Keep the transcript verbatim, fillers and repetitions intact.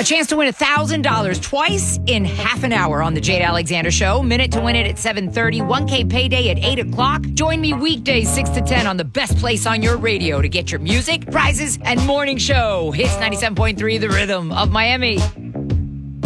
chance to win one thousand dollars twice in half an hour on the Jade Alexander Show. Minute to win it at seven thirty. one K payday at eight o'clock. Join me weekdays six to ten on the best place on your radio to get your music, prizes, and morning show. Hits ninety-seven point three, The Rhythm of Miami.